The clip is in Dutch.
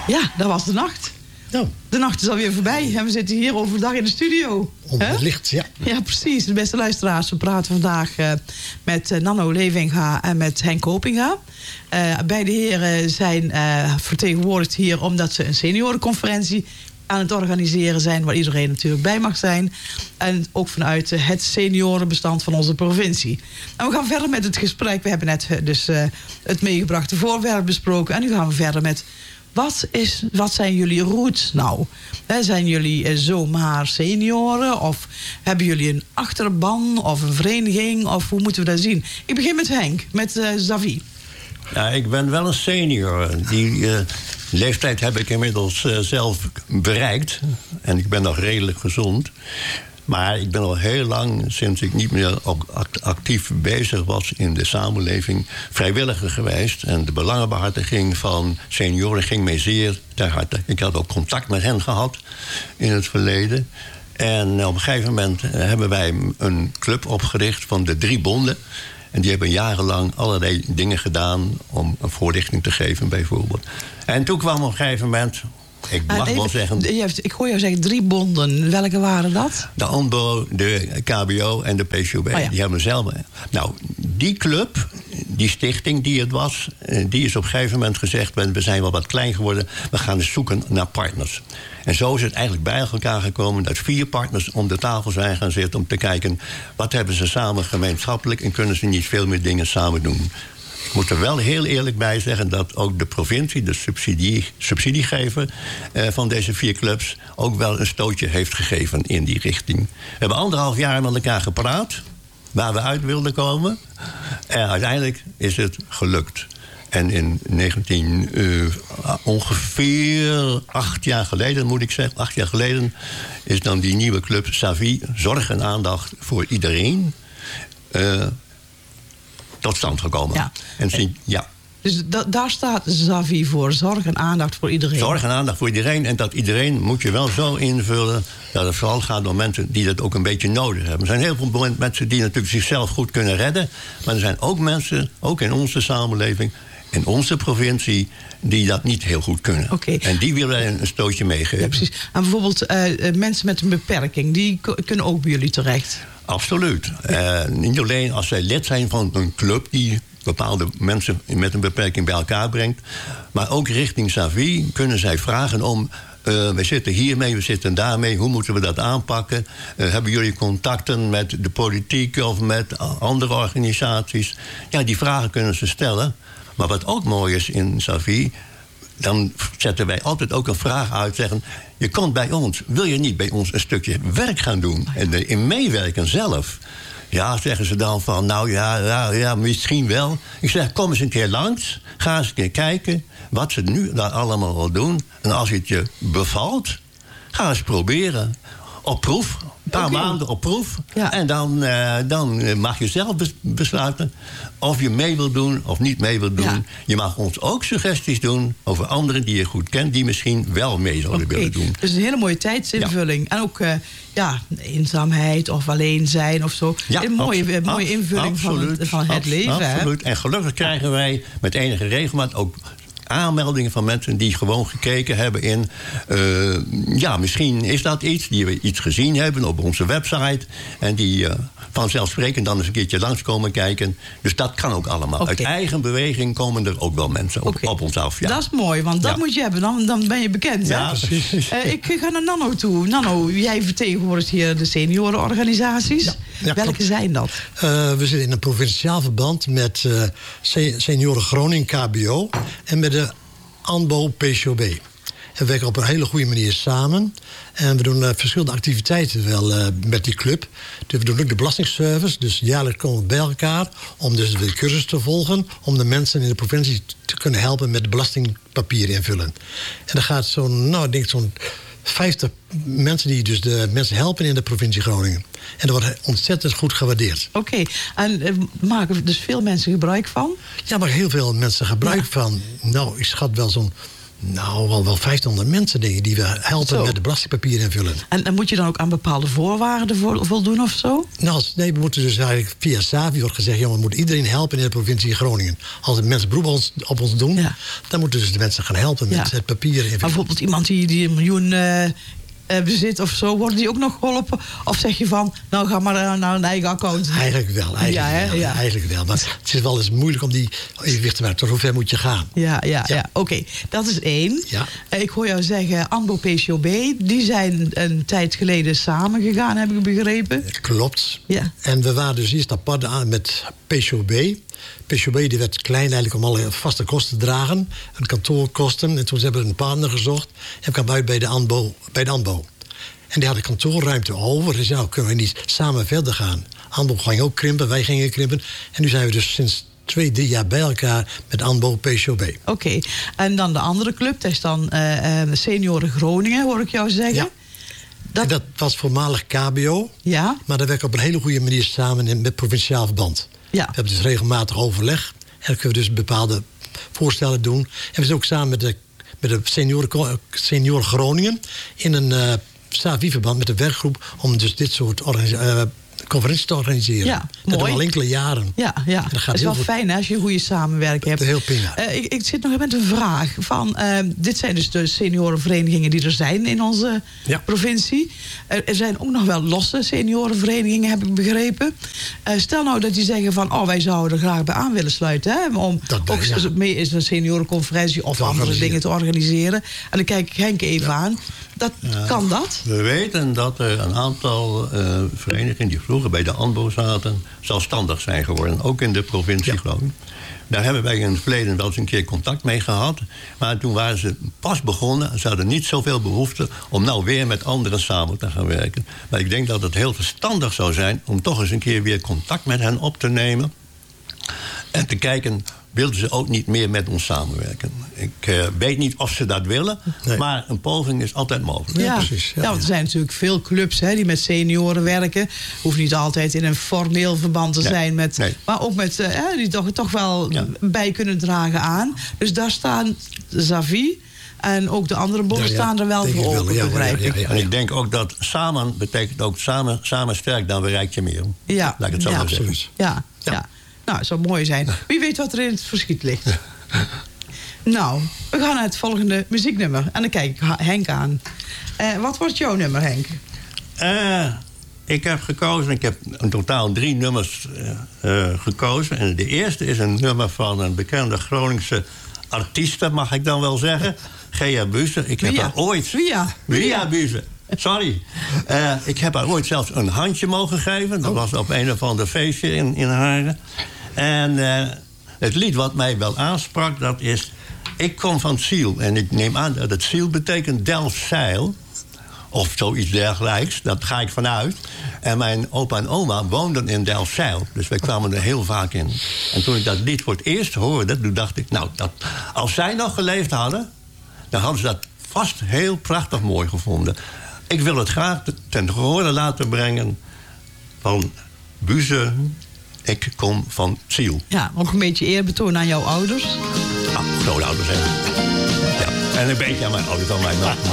Ja, dat was de nacht. Nou. De nacht is alweer voorbij en we zitten hier overdag in de studio. Onder het licht, ja. Ja, precies. De beste luisteraars, we praten vandaag met Nanno Levinga en met Henk Kopinga. Beide heren zijn vertegenwoordigd hier omdat ze een seniorenconferentie aan het organiseren zijn, waar iedereen natuurlijk bij mag zijn. En ook vanuit het seniorenbestand van onze provincie. En we gaan verder met het gesprek. We hebben net dus het meegebrachte voorwerp besproken. En nu gaan we verder met wat zijn jullie roots nou? Zijn jullie zomaar senioren? Of hebben jullie een achterban of een vereniging? Of hoe moeten we dat zien? Ik begin met Henk, met Xavi. Ja, ik ben wel een senior. Die leeftijd heb ik inmiddels zelf bereikt. En ik ben nog redelijk gezond. Maar ik ben al heel lang, sinds ik niet meer actief bezig was in de samenleving, vrijwilliger geweest. En de belangenbehartiging van senioren ging mij zeer ter harte. Ik had ook contact met hen gehad in het verleden. En op een gegeven moment hebben wij een club opgericht van de 3 bonden. En die hebben jarenlang allerlei dingen gedaan om een voorlichting te geven, bijvoorbeeld. En toen kwam op een gegeven moment, ik mag wel zeggen, ik hoor jou zeggen 3 bonden. Welke waren dat? De ANBO, de KBO en de PCOB. Oh ja. Die hebben zelf. Nou, die club, die stichting die het was, die is op een gegeven moment gezegd, we zijn wel wat klein geworden, we gaan eens zoeken naar partners. En zo is het eigenlijk bij elkaar gekomen dat 4 partners om de tafel zijn gaan zitten om te kijken wat hebben ze samen gemeenschappelijk en kunnen ze niet veel meer dingen samen doen. Ik moet er wel heel eerlijk bij zeggen dat ook de provincie, de subsidiegever van deze 4 clubs, ook wel een stootje heeft gegeven in die richting. We hebben 1,5 jaar met elkaar gepraat waar we uit wilden komen. En uiteindelijk is het gelukt. En in ongeveer 8 jaar geleden, moet ik zeggen, 8 jaar geleden, is dan die nieuwe club Xavi, zorg en aandacht voor iedereen, tot stand gekomen. Ja. Ja. Dus daar staat Xavi voor, zorg en aandacht voor iedereen. Zorg en aandacht voor iedereen. En dat iedereen moet je wel zo invullen dat het vooral gaat om mensen die dat ook een beetje nodig hebben. Er zijn heel veel mensen die natuurlijk zichzelf goed kunnen redden. Maar er zijn ook mensen, ook in onze samenleving, in onze provincie, die dat niet heel goed kunnen. Okay. En die willen wij een stootje meegeven. Ja, precies. En bijvoorbeeld mensen met een beperking, die kunnen ook bij jullie terecht? Absoluut. Niet alleen als zij lid zijn van een club die bepaalde mensen met een beperking bij elkaar brengt, maar ook richting Xavi kunnen zij vragen om, we zitten hiermee, we zitten daarmee, hoe moeten we dat aanpakken? Hebben jullie contacten met de politiek of met andere organisaties? Ja, die vragen kunnen ze stellen. Maar wat ook mooi is in Xavi, dan zetten wij altijd ook een vraag uit, zeggen, je komt bij ons, wil je niet bij ons een stukje werk gaan doen en in meewerken zelf? Ja, zeggen ze dan van, nou ja, misschien wel. Ik zeg, kom eens een keer langs, ga eens een keer kijken wat ze nu daar allemaal al doen. En als het je bevalt, ga eens proberen. Op proef, een paar maanden op proef. Ja. En dan mag je zelf besluiten of je mee wil doen of niet mee wil doen. Ja. Je mag ons ook suggesties doen over anderen die je goed kent, die misschien wel mee zouden willen doen. Dus een hele mooie tijdsinvulling. Ja. En ook eenzaamheid of alleen zijn of zo. Ja, een mooie invulling van het leven. Absoluut. Hè? En gelukkig krijgen wij met enige regelmaat ook aanmeldingen van mensen die gewoon gekeken hebben in, misschien is dat iets, die we iets gezien hebben op onze website en die vanzelfsprekend dan eens een keertje langskomen kijken. Dus dat kan ook allemaal. Okay. Uit eigen beweging komen er ook wel mensen op ons af. Ja. Dat is mooi, want dat moet je hebben, dan ben je bekend. Ja, hè? precies. Ik ga naar Nanno toe. Nanno, jij vertegenwoordigt hier de seniorenorganisaties. Ja, welke zijn dat? We zitten in een provinciaal verband met Senioren Groningen KBO en met de ANBO PCOB. En we werken op een hele goede manier samen. En we doen verschillende activiteiten wel met die club. Dus we doen ook de belastingservice. Dus jaarlijks komen we bij elkaar om dus de cursus te volgen, om de mensen in de provincie te kunnen helpen met de belastingpapieren invullen. En dan gaat zo'n 50 mensen die dus de mensen helpen in de provincie Groningen. En dat wordt ontzettend goed gewaardeerd. Oké. En maken dus veel mensen gebruik van? Ja, maar heel veel mensen gebruik van. Nou, ik schat wel zo'n Nou, wel 1500 mensen, denk ik, die we helpen met de belastingpapieren invullen. En moet je dan ook aan bepaalde voorwaarden voldoen of zo? Nou, we moeten dus eigenlijk via SAVI wordt gezegd, jongen, we moeten iedereen helpen in de provincie Groningen. Als de mensen beroep op ons doen, dan moeten dus de mensen gaan helpen met het papier invullen. Maar bijvoorbeeld iemand die een miljoen bezit of zo, worden die ook nog geholpen? Of zeg je van, nou ga maar naar een eigen account? Eigenlijk wel. Eigenlijk wel. Maar het is wel eens moeilijk om die evenwicht te maken. Tot hoe ver moet je gaan? Ja. Oké, dat is 1. Ja. Ik hoor jou zeggen, ANBO, PCOB, die zijn een tijd geleden samengegaan, heb ik begrepen. Klopt. Ja. En we waren dus eerst apart aan met PCOB. PCOB die werd klein eigenlijk om alle vaste kosten te dragen. En kantoorkosten. En toen hebben we een partner gezocht. En kwam uit bij de ANBO. En die had de kantoorruimte over. Dus nou, kunnen we niet samen verder gaan. ANBO ging ook krimpen, wij gingen krimpen. En nu zijn we dus sinds 2-3 jaar bij elkaar met ANBO PCOB. Oké. En dan de andere club, dat is dan Senioren Groningen, hoor ik jou zeggen. Ja. Dat was voormalig KBO. Ja. Maar dat werkt op een hele goede manier samen met provinciaal verband. Ja. We hebben dus regelmatig overleg. En dan kunnen we dus bepaalde voorstellen doen. En we zitten ook samen met de senioren Groningen in een SAVI-verband met de werkgroep om dus dit soort conferenties te organiseren. Ja, dat doen we al enkele jaren. Ja. Dat is wel fijn als je een goede samenwerking hebt. Heel prima. Ik zit nog met een vraag. Dit zijn dus de seniorenverenigingen die er zijn in onze provincie. Er zijn ook nog wel losse seniorenverenigingen, heb ik begrepen. Stel nou dat die zeggen van, wij zouden er graag bij aan willen sluiten. Hè, om ook mee is een seniorenconferentie of andere dingen te organiseren. En dan kijk ik Henk even aan. Kan dat? We weten dat er een aantal verenigingen die vroeger bij de ANBO zaten zelfstandig zijn geworden. Ook in de provincie Groningen. Daar hebben wij in het verleden wel eens een keer contact mee gehad. Maar toen waren ze pas begonnen. Ze hadden niet zoveel behoefte om nou weer met anderen samen te gaan werken. Maar ik denk dat het heel verstandig zou zijn om toch eens een keer weer contact met hen op te nemen. En te kijken, wilden ze ook niet meer met ons samenwerken. Ik weet niet of ze dat willen, maar een poging is altijd mogelijk. Ja, precies. Ja, want er zijn natuurlijk veel clubs die met senioren werken. Hoeft niet altijd in een formeel verband te zijn. Maar ook met die toch wel bij kunnen dragen aan. Dus daar staan SAVI en ook de andere bonden staan er wel voor open, begrijp ik. En ik denk ook dat samen betekent ook samen sterk, dan bereik je meer. Ja, laat ik het zo maar zeggen. Ja. Nou, het zou mooi zijn. Wie weet wat er in het verschiet ligt. Nou, we gaan naar het volgende muzieknummer. En dan kijk ik Henk aan. Wat wordt jouw nummer, Henk? Ik heb in totaal 3 nummers gekozen. En de eerste is een nummer van een bekende Groningse artieste, mag ik dan wel zeggen. Gea Buse. Ik heb haar ooit... Via Buse. Sorry. Ik heb haar ooit zelfs een handje mogen geven. Dat was op een of ander feestje in Haren. En het lied wat mij wel aansprak, dat is... Ik kom van Ziel. En ik neem aan dat het Ziel betekent Delfzijl. Of zoiets dergelijks. Dat ga ik vanuit. En mijn opa en oma woonden in Delfzijl. Dus wij kwamen er heel vaak in. En toen ik dat lied voor het eerst hoorde, toen dacht ik... als zij nog geleefd hadden, dan hadden ze dat vast heel prachtig mooi gevonden. Ik wil het graag ten gehore laten brengen van Buse. Ik kom van Ziel. Ja, ook een beetje eerbetoon aan jouw ouders. Grootouders, hè. Ja, en een beetje aan mijn ouders, aan mijn